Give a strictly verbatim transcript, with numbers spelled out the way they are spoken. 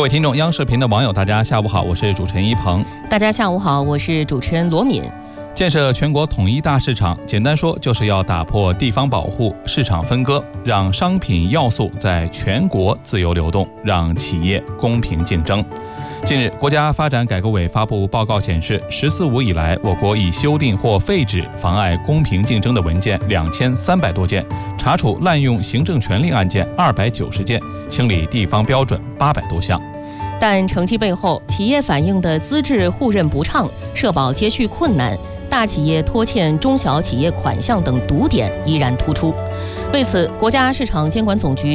各位听众，央视频的网友，大家下午好，我是主持人一鹏。 大家下午好，我是主持人罗敏。 建设全国统一大市场，简单说就是要打破地方保护、市场分割，让商品要素在全国自由流动，让企业公平竞争。近日，国家发展改革委发布报告显示，十四五以来，我国已修订或废止妨碍公平竞争的文件两千三百多件，查处滥用行政权力案件二百九十件，清理地方标准八百多项。 但成绩背后，企业反映的资质互认不畅、社保接续困难、大企业拖欠中小企业款项等堵点依然突出。为此，国家市场监管总局